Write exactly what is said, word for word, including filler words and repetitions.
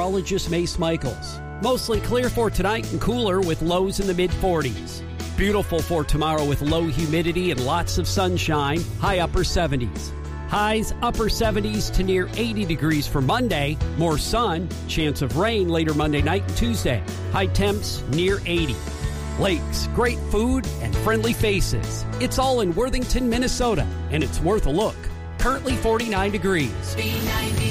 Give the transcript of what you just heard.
meteorologist Mace Michaels. Mostly clear for tonight and cooler with lows in the mid forties. Beautiful for tomorrow with low humidity and lots of sunshine, high upper seventies. Highs upper seventies to near eighty degrees for Monday. More sun, chance of rain later Monday night and Tuesday. High temps near eighty. Lakes, great food, and friendly faces. It's all in Worthington, Minnesota, and it's worth a look. Currently forty-nine degrees. B ninety